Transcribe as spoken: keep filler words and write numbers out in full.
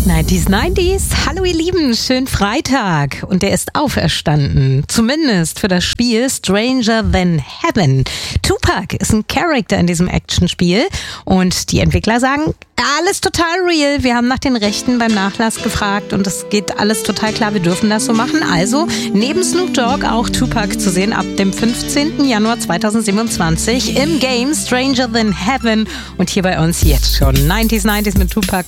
neunziger neunziger. Hallo ihr Lieben, schönen Freitag. Und der ist auferstanden. Zumindest für das Spiel Stranger Than Heaven. Tupac ist ein Charakter in diesem Actionspiel. Und die Entwickler sagen, alles total real. Wir haben nach den Rechten beim Nachlass gefragt und es geht alles total klar. Wir dürfen das so machen. Also neben Snoop Dogg auch Tupac zu sehen ab dem fünfzehnten Januar zweitausendsiebenundzwanzig im Game Stranger Than Heaven. Und hier bei uns jetzt schon neunziger neunziger mit Tupac.